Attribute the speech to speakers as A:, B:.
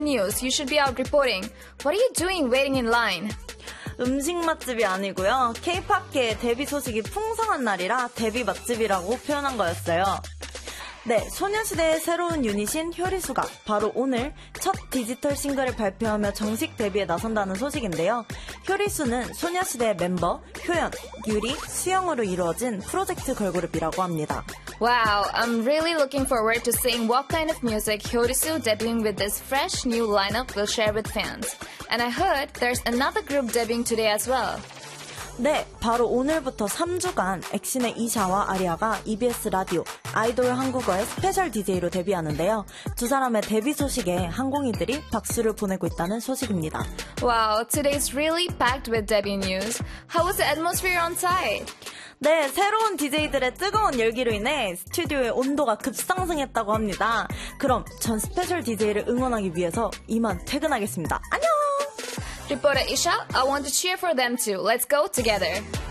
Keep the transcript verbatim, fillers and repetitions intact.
A: news. You should be out reporting. What are you doing waiting in line?
B: 음식 맛집이 아니고요. K-팝계의 데뷔 소식이 풍성한 날이라 데뷔 맛집이라고 표현한 거였어요. 네, 소녀시대의 새로운 유닛인 효리수가 바로 오늘 첫 디지털 싱글을 발표하며 정식 데뷔에 나선다는 소식인데요. 효리수는 소녀시대의 멤버, 효연, 유리, 수영으로 이루어진 프로젝트 걸그룹이라고 합니다.
A: Wow, I'm really looking forward to seeing what kind of music Hyorisu debuting with this fresh new lineup will share with fans. And I heard there's another group debuting today as well.
B: 네, 바로 오늘부터 삼 주간 엑신의 이샤와 아리아가 이비에스 라디오 아이돌 한국어의 스페셜 디제이로 데뷔하는데요. 두 사람의 데뷔 소식에 항공인들이 박수를 보내고 있다는 소식입니다.
A: Wow, today's really packed with debut news. How was the atmosphere on site?
B: 네, 새로운 디제이들의 뜨거운 열기로 인해 스튜디오의 온도가 급상승했다고 합니다. 그럼 전 스페셜 디제이를 응원하기 위해서 이만 퇴근하겠습니다. 안녕!
A: Reporter Isha, I want to cheer for them too. Let's go together.